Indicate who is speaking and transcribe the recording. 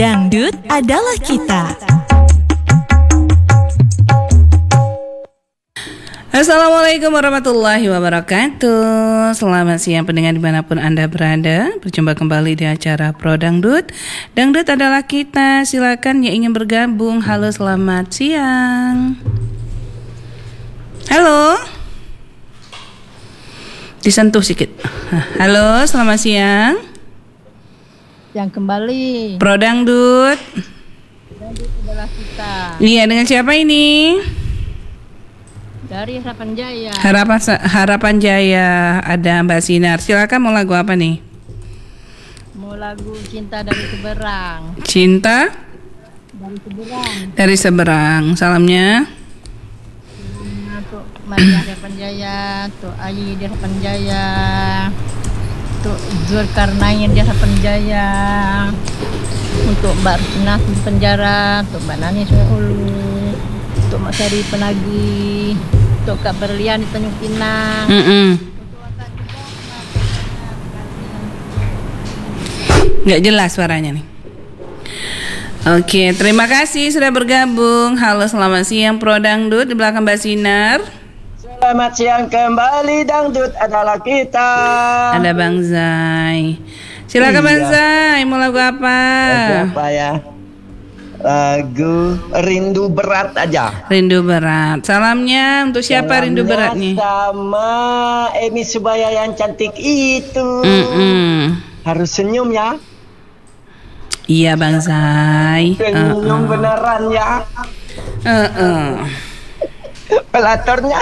Speaker 1: Dangdut adalah kita.
Speaker 2: Assalamualaikum warahmatullahi wabarakatuh. Selamat siang pendengar dimanapun Anda berada. Berjumpa kembali di acara Pro Dangdut. Dangdut adalah kita. Silakan yang ingin bergabung. Halo, selamat siang. Halo. Disentuh sedikit. Halo, selamat siang.
Speaker 3: Yang kembali
Speaker 2: Pro Dangdut.
Speaker 3: Dangdut adalah kita.
Speaker 2: Iya, dengan siapa ini?
Speaker 3: Dari Harapan Jaya.
Speaker 2: Harapan Jaya. Ada Mbak Sinar. Silakan, mau lagu apa nih?
Speaker 3: Mau lagu Cinta dari Seberang.
Speaker 2: Cinta
Speaker 3: Dari Seberang.
Speaker 2: dari Seberang. Salamnya
Speaker 3: Untuk Maria Harapan Jaya, untuk Ayi di Harapan Jaya, untuk Zulkarnain di Harapan Jaya, untuk Mbak Rusnah di penjara, untuk Mbak Nani Ulu, untuk Mak Sari Penagi, untuk Kak Berlian di Tanjung Pinang.
Speaker 2: Nggak jelas suaranya nih. Oke, terima kasih sudah bergabung. Halo, selamat siang Pro Dangdut. Di belakang Mbak Sinar
Speaker 4: Selamat siang kembali, Dangdut adalah kita.
Speaker 2: ada Bang Zai. Silakan Bang Zai, mau lagu apa?
Speaker 4: Lagu apa ya? Lagu Rindu Berat aja.
Speaker 2: Rindu Berat. Salamnya untuk siapa rindu beratnya?
Speaker 4: Sama Emi Subaya yang cantik itu. Harus senyum ya.
Speaker 2: Iya Bang Zai.
Speaker 4: Senyum beneran ya. Pelatornya